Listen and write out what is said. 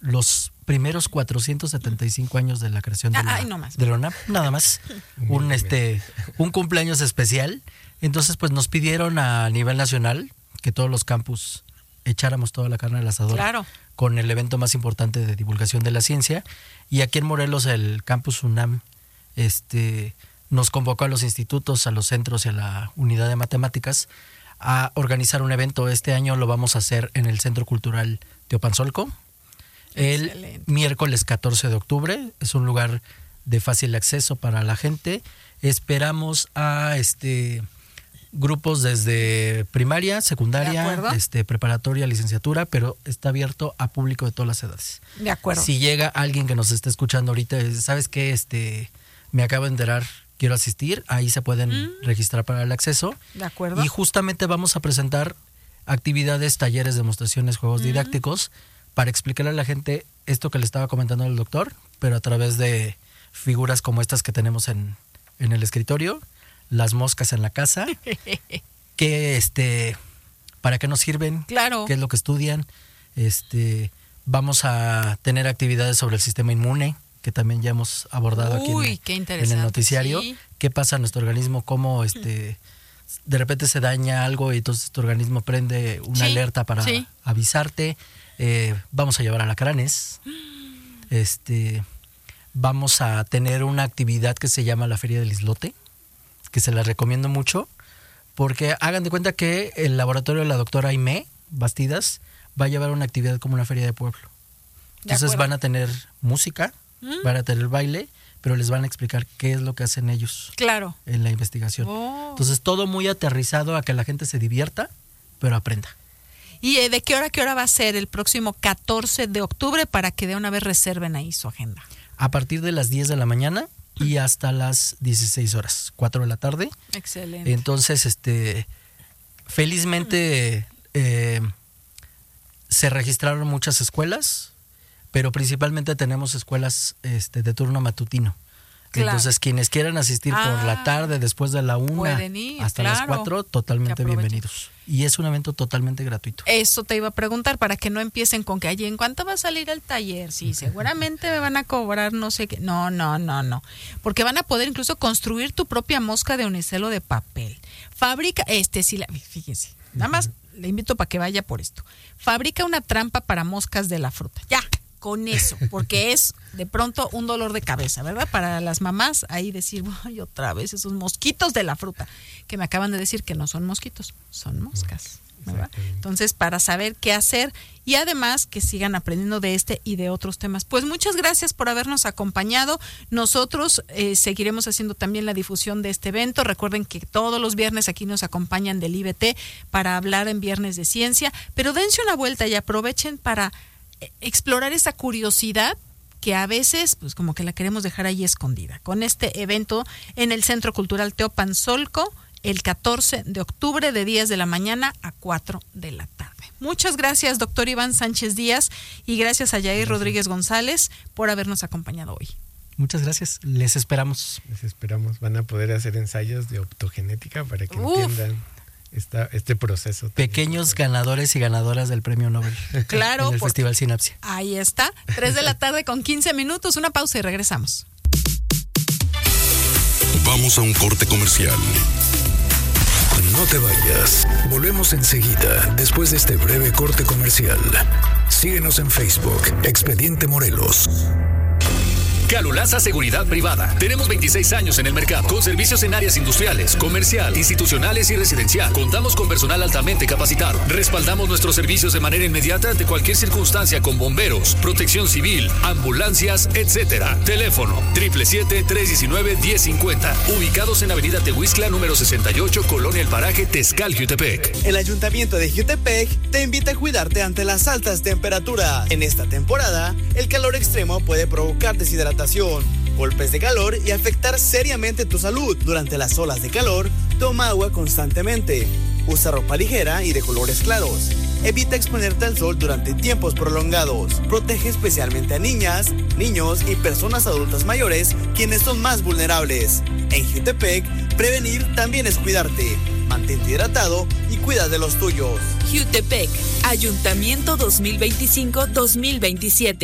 los primeros 475 años de la creación de la UNAM, nada más, un cumpleaños especial. Entonces, pues nos pidieron a nivel nacional que todos los campus echáramos toda la carne al asador, claro, con el evento más importante de divulgación de la ciencia. Y aquí en Morelos, el campus UNAM nos convocó a los institutos, a los centros y a la unidad de matemáticas a organizar un evento. Este año lo vamos a hacer en el Centro Cultural Teopanzolco. El miércoles 14 de octubre. Es un lugar de fácil acceso para la gente. Esperamos a grupos desde primaria, secundaria, preparatoria, licenciatura, pero está abierto a público de todas las edades. De acuerdo. Si llega alguien que nos está escuchando ahorita, ¿sabes qué? Me acabo de enterar, quiero asistir, ahí se pueden registrar para el acceso. De acuerdo. Y justamente vamos a presentar actividades, talleres, demostraciones, juegos didácticos para explicarle a la gente esto que le estaba comentando el doctor, pero a través de figuras como estas que tenemos en el escritorio, las moscas en la casa, que para qué nos sirven, claro, qué es lo que estudian. Vamos a tener actividades sobre el sistema inmune, que también ya hemos abordado aquí en el noticiario. Sí. ¿Qué pasa en nuestro organismo? ¿Cómo de repente se daña algo y entonces tu organismo prende una alerta para avisarte? Vamos a llevar alacranes. Vamos a tener una actividad que se llama la Feria del Islote, que se la recomiendo mucho, porque hagan de cuenta que el laboratorio de la doctora Aimé Bastidas va a llevar una actividad como una feria de pueblo. Entonces van a tener música, van a tener baile, pero les van a explicar qué es lo que hacen ellos, claro, en la investigación. Entonces todo muy aterrizado a que la gente se divierta, pero aprenda. ¿Y de qué hora a qué hora va a ser el próximo 14 de octubre para que de una vez reserven ahí su agenda? A partir de las 10 de la mañana y hasta las 16 horas, 4 de la tarde. Excelente. Entonces, felizmente se registraron muchas escuelas, pero principalmente tenemos escuelas de turno matutino. Claro. Entonces, quienes quieran asistir por la tarde, después de la 1 hasta las 4, totalmente bienvenidos. Y es un evento totalmente gratuito. Eso te iba a preguntar, para que no empiecen con que, ¿en cuánto va a salir el taller? Sí, seguramente me van a cobrar no sé qué. No. Porque van a poder incluso construir tu propia mosca de unicelo de papel. Fabrica, fíjense, nada más le invito para que vaya por esto. Fabrica una trampa para moscas de la fruta. Ya. Con eso, porque es de pronto un dolor de cabeza, ¿verdad? Para las mamás, ahí decir, ay, otra vez esos mosquitos de la fruta, que me acaban de decir que no son mosquitos, son moscas, ¿verdad? Entonces, para saber qué hacer y además que sigan aprendiendo de este y de otros temas. Pues muchas gracias por habernos acompañado. Nosotros seguiremos haciendo también la difusión de este evento. Recuerden que todos los viernes aquí nos acompañan del IBT para hablar en Viernes de Ciencia, pero dense una vuelta y aprovechen para explorar esa curiosidad que a veces pues como que la queremos dejar ahí escondida, con este evento en el Centro Cultural Teopanzolco el 14 de octubre de 10 de la mañana a 4 de la tarde. Muchas gracias, doctor Iván Sánchez Díaz, y gracias a Yair Rodríguez González por habernos acompañado hoy. Muchas gracias, les esperamos. Van a poder hacer ensayos de optogenética para que entiendan este proceso. Pequeños ganadores y ganadoras del premio Nobel. Claro. En el Festival Sinapsia. Ahí está, 3 de la tarde con 15 minutos, una pausa y regresamos. Vamos a un corte comercial. No te vayas. Volvemos enseguida, después de este breve corte comercial. Síguenos en Facebook, Expediente Morelos. Calulaza Seguridad Privada. Tenemos 26 años en el mercado, con servicios en áreas industriales, comercial, institucionales y residencial. Contamos con personal altamente capacitado. Respaldamos nuestros servicios de manera inmediata ante cualquier circunstancia con bomberos, protección civil, ambulancias, etc. Teléfono 777-319-1050. Ubicados en Avenida Tehuistla, número 68, Colonia El Paraje, Tezcal, Jutepec. El Ayuntamiento de Jutepec te invita a cuidarte ante las altas temperaturas. En esta temporada, el calor extremo puede provocar deshidratación, golpes de calor y afectar seriamente tu salud. Durante las olas de calor, toma agua constantemente. Usa ropa ligera y de colores claros. Evita exponerte al sol durante tiempos prolongados. Protege especialmente a niñas, niños y personas adultas mayores, quienes son más vulnerables. En Jutepec, prevenir también es cuidarte. Mantente hidratado y cuida de los tuyos. Jutepec, Ayuntamiento 2025-2027.